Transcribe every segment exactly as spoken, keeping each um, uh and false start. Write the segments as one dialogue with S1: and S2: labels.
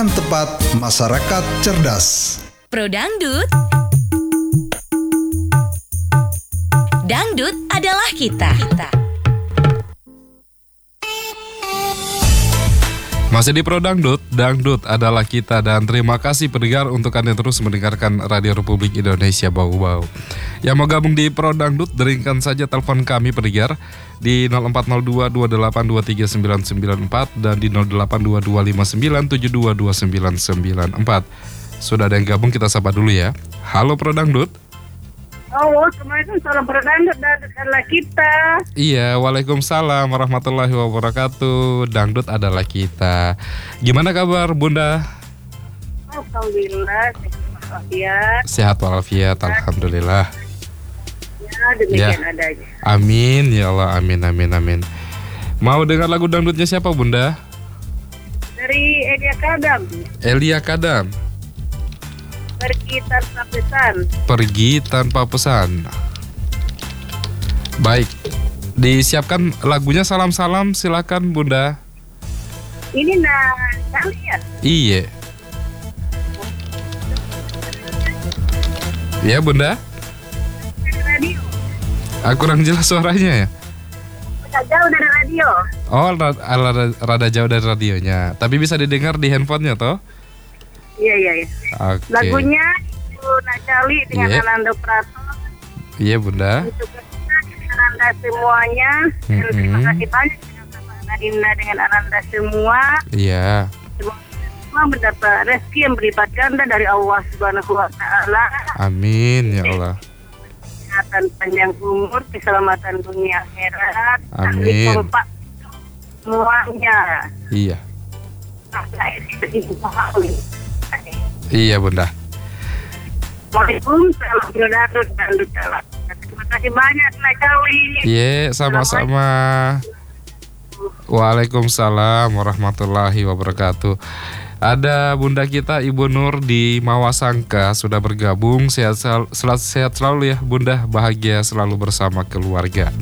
S1: Tepat masyarakat cerdas.
S2: Pro Dangdut. Dangdut adalah kita. kita.
S3: Masih di Pro Dangdut, Dangdut adalah kita. Dan terima kasih pendengar untuk Anda terus mendengarkan Radio Republik Indonesia Bau-Bau. Yang mau gabung di Pro Dangdut, deringkan saja telepon kami pendengar di nol empat nol dua dua delapan dua tiga sembilan sembilan empat dan di nol delapan dua dua lima sembilan tujuh dua dua sembilan sembilan empat. Sudah ada yang gabung, kita sapa dulu ya. Halo Pro Dangdut.
S4: Halo, Assalamualaikum, salam Pro Dangdut, Dangdut adalah kita.
S3: Iya, waalaikumsalam warahmatullahi wabarakatuh. Dangdut adalah kita. Gimana kabar Bunda?
S4: Alhamdulillah, sehat walafiat.
S3: Sehat walafiat, alhamdulillah.
S4: Ya, demikian
S3: Ya.
S4: adanya.
S3: Amin, ya Allah, amin, amin, amin. Mau dengar lagu dangdutnya siapa Bunda?
S4: Dari Elia Kadam,
S3: Elia Kadam,
S4: pergi tanpa pesan.
S3: Pergi Tanpa Pesan. Baik, disiapkan lagunya. Salam-salam, silakan Bunda.
S4: Ini nah kalian.
S3: Iya. Ya Bunda,
S4: Dari radio.
S3: aku kurang jelas suaranya ya.
S4: Agak jauh dari radio.
S3: Oh, rada, rada, rada jauh dari radionya. Tapi bisa didengar di handphonenya toh?
S4: Iya, iya, iya.
S3: Oke.
S4: Lagunya itu Nakali dengan
S3: Iya.
S4: Ananda Prato.
S3: Iya Bunda.
S4: Untuk kita dengan Ananda semuanya. Dan
S3: Mm-mm.
S4: terima kasih banyak dengan Bapak Nadina dengan Ananda semua.
S3: Iya.
S4: Semua mendapat rezeki yang berlipat ganda dari Allah Subhanahu wa taala.
S3: Amin ya Allah.
S4: Kesehatan panjang umur, keselamatan dunia akhirat.
S3: Amin.
S4: Ahli kompak semuanya.
S3: Iya.
S4: Nah, itu pahami.
S3: Iya Bunda.
S4: Waalaikumsalam Dangdut Dangdut dalam. Terima kasih banyak Nakali.
S3: Iya, sama-sama. Waalaikumsalam warahmatullahi wabarakatuh. Ada Bunda kita Ibu Nur di Mawasangka sudah bergabung. Sehat, sel- sel- sehat selalu ya Bunda, bahagia selalu bersama keluarga.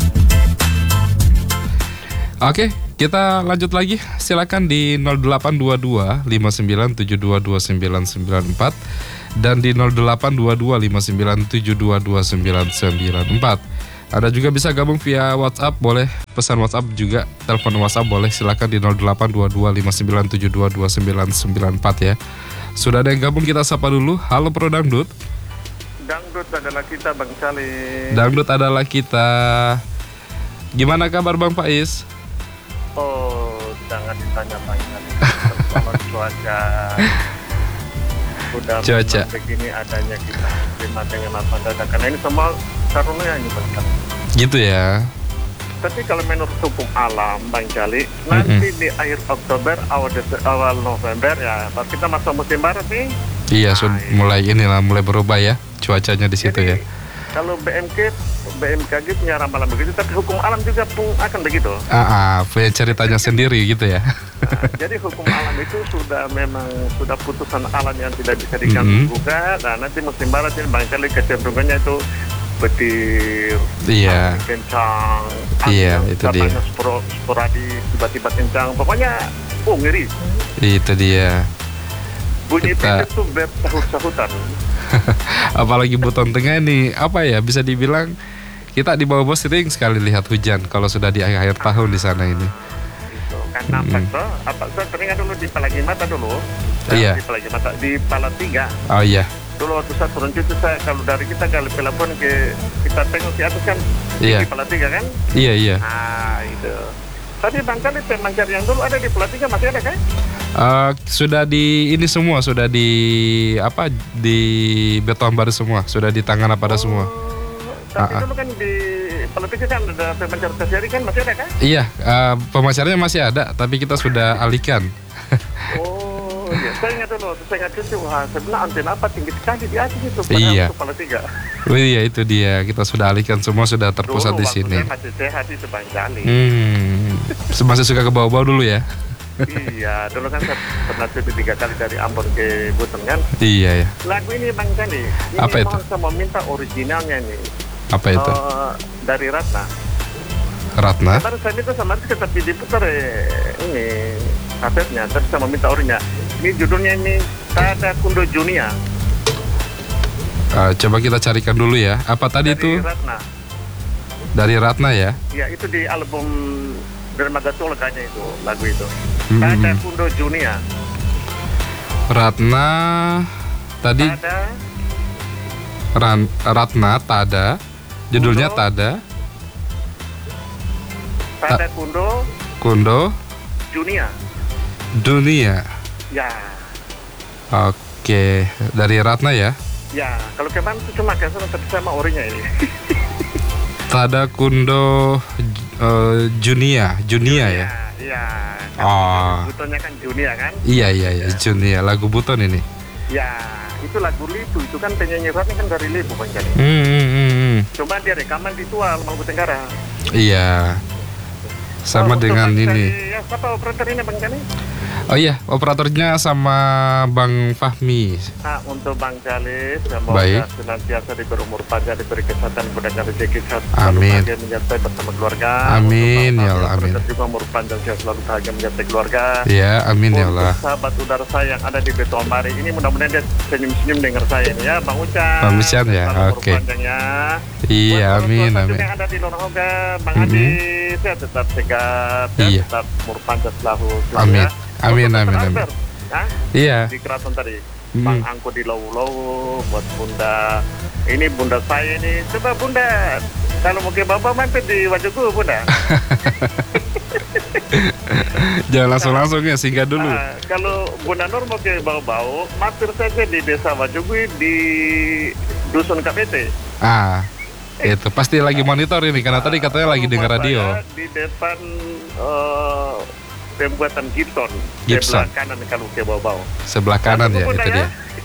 S3: Oke, kita lanjut lagi. Silakan di nol delapan dua dua lima sembilan tujuh dua dua sembilan sembilan empat dan di nol delapan dua dua lima sembilan tujuh dua dua sembilan sembilan empat. Ada juga bisa gabung via WhatsApp, boleh pesan WhatsApp juga, telepon WhatsApp boleh, silakan di nol delapan dua dua lima sembilan tujuh dua dua sembilan sembilan empat ya. Sudah ada yang gabung, kita sapa dulu. Halo Pro Dangdut.
S5: Dangdut adalah kita Bang Cali.
S3: Dangdut adalah kita. Gimana kabar Bang Faiz?
S5: Oh, jangan ditanya Bang Cali. Kalau cuaca udah
S3: Cuaca.
S5: memang begini adanya kita terima dengan apa adanya. Karena ini semua karunia ini Bang Cali.
S3: Gitu ya.
S5: Tapi kalau menurut hukum alam Bang Cali, nanti di akhir Oktober, awal, Dese- awal November ya, pas kita masuk musim barat nih.
S3: Iya,
S5: Nah,
S3: sudah
S5: iya.
S3: mulai inilah mulai berubah ya cuacanya di situ
S5: Jadi,
S3: ya.
S5: kalau B M K, B M K G punya ramalan begitu, tapi hukum alam juga pun akan begitu.
S3: Ah, ah, punya ceritanya sendiri gitu ya.
S5: Nah, jadi hukum alam itu sudah memang sudah putusan alam yang tidak bisa diganggu
S3: Mhm.
S5: gugat. Nah, nanti musim barat ini barangkali kecenderungannya itu petir,
S3: Iya.
S5: angin kencang,
S3: Iya,
S5: angin
S3: itu
S5: datangnya
S3: dia.
S5: sporo- sporadis, tiba-tiba kencang. Pokoknya, oh ngeri.
S3: Itu dia.
S5: Bunyi
S3: Kita-
S5: petir tuh bersahut-sahutan.
S3: Apalagi Buton Tengah ini apa ya, bisa dibilang kita di bawah bos sering sekali lihat hujan kalau sudah di akhir tahun di sana ini.
S5: Gitu. Kan nampak
S3: Mhm.
S5: tuh, apa saya teringat dulu di Palagi Mata dulu.
S3: Iya.
S5: Di Palagi Mata, di Palatiga.
S3: Oh iya.
S5: Dulu waktu saya turun itu saya kalau dari kita kalau telepon ke kita tengok ke atas kan
S3: Iya.
S5: di Palatiga kan.
S3: Iya iya.
S5: Ah itu. Tapi barangkali pemancar yang dulu ada di Palatiga masih ada kan?
S3: Eh, sudah di ini semua sudah di apa di beton baru semua, sudah di tangan apa ada semua.
S5: Tapi
S3: Ah, ah.
S5: dulu kan di Palatiga kan ada pemancar tersiari kan masih ada kan?
S3: Iya, eh, pemancarnya masih ada, tapi kita sudah alihkan.
S5: Oh iya, saya ingat dulu, saya ingat itu wah sebenarnya antena apa tinggi sekali di atas itu pada
S3: Iya.
S5: waktu Palatiga.
S3: Oh iya itu dia, kita sudah alihkan semua, sudah terpusat
S5: Dulu
S3: di
S5: waktu
S3: sini.
S5: saya masih sehat itu Bang Jali.
S3: Hmm, masih suka ke bawah-bawah dulu ya?
S5: Iya, dulu kan saya pernah cuti tiga kali dari Ambon ke Buton kan.
S3: Iya ya.
S5: Lagu ini Bang Jali, ini
S3: Apa itu?
S5: mohon saya mau minta originalnya nih.
S3: Apa itu?
S5: Eh, dari Ratna.
S3: Ratna?
S5: Ntar saya minta sama Rizky tapi diputar eh, ini kasetnya. Terus saya mau minta orinya. Ini judulnya ini Tada Kundo Junia.
S3: Uh, coba kita carikan dulu ya. Apa tadi
S5: Dari
S3: itu?
S5: Ratna.
S3: Dari Ratna ya?
S5: Ya, itu di album Dermaga Tol kayaknya itu lagu itu.
S3: Hmm.
S5: Tada Kundo Junia.
S3: Ratna tadi
S5: Tada
S3: Ran, Ratna Tada. Judulnya
S5: Kundo.
S3: Tada
S5: Tada Kundo
S3: Kundo
S5: Junia.
S3: Dunia.
S5: Ya.
S3: Oke, dari Ratna ya.
S5: Ya, kalau kemarin itu cuma kasar tapi sama orinya ini.
S3: Tada Kundo uh, Junia, Junia ya.
S5: Iya. Kan
S3: Oh.
S5: Butonnya kan Junia kan?
S3: Iya iya iya, Junia, lagu Buton ini.
S5: Ya, itu lagu Lipu, itu kan penyanyi rapnya kan dari Lipu Bang Jali.
S3: Hmm, hmm, hmm, hmm.
S5: Cuma dia rekaman di Tual, Maluku Tenggara.
S3: Iya. Sama
S5: Oh, untuk
S3: dengan
S5: Bang
S3: ini.
S5: Jali, ya, siapa operator ini Bang Jali?
S3: Oh iya, operatornya sama Bang Fahmi.
S5: Nah, untuk Bang Jali, semoga
S3: Baik.
S5: senantiasa diberi umur panjang, diberi kesehatan, mudahkan rezeki, sehat,
S3: Amin.
S5: selalu bahagia menyertai bersama keluarga.
S3: Amin,
S5: Untuk Bang
S3: ya
S5: Fahmi,
S3: Allah, amin.
S5: operator juga umur panjang, sehat, selalu bahagia menyertai keluarga.
S3: Ya, amin ya Allah.
S5: Untuk sahabat udara saya yang ada di Betul Mari ini, mudah-mudahan dia senyum-senyum dengar saya ini ya, Bang Ucan.
S3: Bang Ucan ya,
S5: Selalu umur
S3: oke.
S5: panjang ya.
S3: Iya,
S5: Buat
S3: amin,
S5: orang tua
S3: amin.
S5: yang ada di luar Hoga, Bang
S3: Mhm.
S5: Adi, saya tetap sehat, ya,
S3: Iya.
S5: tetap umur panjang selalu.
S3: Amin.
S5: Ya.
S3: Amin,
S5: Untuk
S3: amin,
S5: Dokter
S3: amin.
S5: Albert, ya,
S3: Iya.
S5: di Keraton tadi,
S3: Mhm.
S5: Bang Angko di Lowu-Lowu, buat Bunda. Ini Bunda saya ini, coba Bunda, kalau mau ke Bapak mampir di Wajuku Bunda.
S3: Jangan langsung-langsung ya, singgah dulu.
S5: Ah, kalau Bunda Nur mau ke Bau-Bau, mampir saja di Desa Wajuku di Dusun K P T.
S3: Ah, itu pasti lagi monitor ini karena tadi katanya lagi dengar
S5: Rumah
S3: radio.
S5: saya di depan eh, pembuatan Gibson,
S3: Gibson.
S5: sebelah kanan kalau ke Bau-Bau.
S3: Sebelah kanan ya,
S5: Bunda
S3: itu
S5: ya.
S3: dia.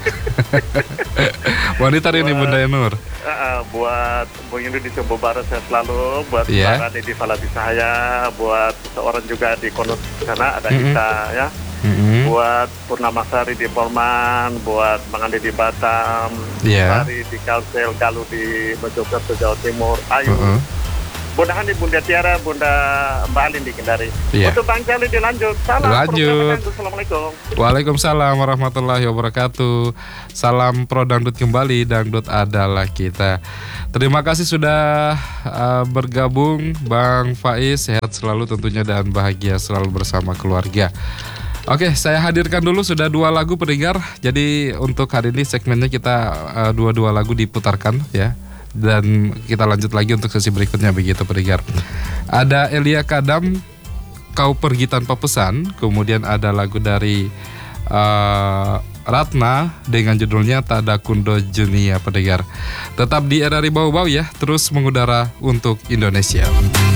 S3: Monitor ini Bunda Nur.
S5: Ah, ah, buat Bung Yunus di Sumbu Barat saya selalu, buat
S3: Iya.
S5: para di Falati saya, buat seorang juga di Konus sana ada
S3: Mm-mm.
S5: kita ya.
S3: Mm-mm.
S5: Buat Purnamasari di Polman, buat Bang Andi di Batam,
S3: Iya.
S5: Sari di Kalsel, Galuh di Mojokerto Jawa Timur. Ayo,
S3: Uh-uh.
S5: Bunda Hani, Bunda Tiara, Bunda Mbak Alin di Kendari.
S3: Iya.
S5: Untuk Bang Jali dilanjut. Salam.
S3: Lanjut.
S5: program Dangdut. Assalamualaikum.
S3: Waalaikumsalam warahmatullahi wabarakatuh. Salam Pro Dangdut kembali, dangdut adalah kita. Terima kasih sudah uh, bergabung Bang Faiz, sehat selalu tentunya dan bahagia selalu bersama keluarga. Oke, saya hadirkan dulu sudah dua lagu pendengar. Jadi untuk hari ini segmennya kita uh, dua-dua lagu diputarkan ya. Dan kita lanjut lagi untuk sesi berikutnya begitu pendengar. Ada Elia Kadam, Kau Pergi Tanpa Pesan. Kemudian ada lagu dari uh, Ratna dengan judulnya Tada Kundo Junia pendengar. Tetap di R R I Bau-Bau ya, terus mengudara untuk Indonesia.